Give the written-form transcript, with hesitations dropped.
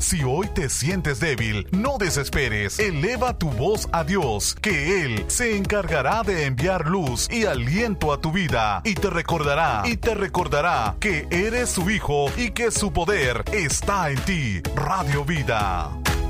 Si hoy te sientes débil, no desesperes. Eleva tu voz a Dios, que Él se encargará de enviar luz y aliento a tu vida. Y te recordará que eres su hijo y que su poder está en ti. Radio Vida.